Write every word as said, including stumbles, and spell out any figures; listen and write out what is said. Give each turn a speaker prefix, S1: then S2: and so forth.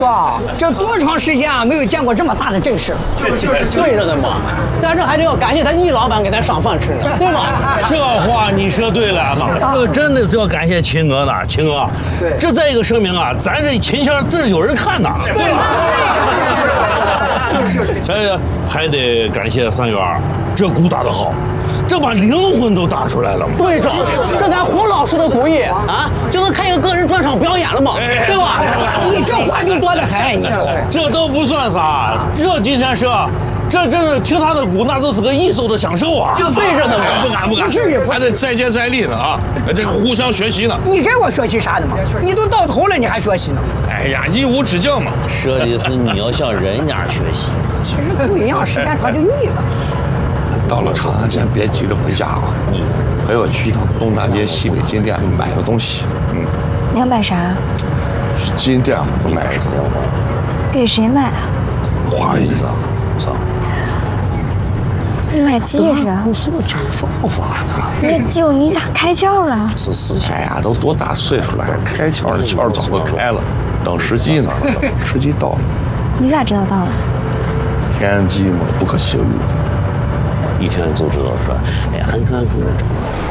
S1: 哇，这多长时间啊，没有见过这么大的阵势了。
S2: 对着呢嘛，咱这还得要感谢咱倪老板给咱上饭吃呢，对吧？
S3: 这话你说对了，这个真的是要感谢秦哥呢，秦哥。
S1: 对，
S3: 这再一个声明啊，咱这秦腔这有人看呐，对吧？这还得感谢三元，这鼓打得好。 这把灵魂都打出来了嘛？
S2: 对着，这咱胡老师的鼓艺啊，就能开一个个人专场表演了嘛，对吧？
S1: 你这话就多得很，你说
S3: 这都不算啥，这今天是，这真是听他的鼓，那都是个艺术的享受啊！
S2: 就对着呢，
S3: 不敢不敢，还得再接再厉呢啊！这个互相学习呢。
S1: 你跟我学习啥的嘛？你都到头了，你还学习呢？
S3: 哎呀，义无止境嘛。
S4: 说的是你要向人家学习。
S1: 其实不一样，时间长就腻了。
S5: 到了长安，先别急着回家了，你陪我去一趟东大街西北金店买个东西。嗯，
S6: 你要买啥？
S5: 金店我买一个。
S6: 给谁买啊？
S5: 花姨子，走。
S6: 你买戒指啊？
S5: 我说这方法呢？
S6: 那就你咋开窍了？
S5: 是是，哎呀，都多大岁数了，还开窍的窍早就开了，等时机呢，时机到了。
S6: 你咋知道到了？
S5: 天机嘛，不可泄露。
S4: 一听就知道是吧？哎呀，你看，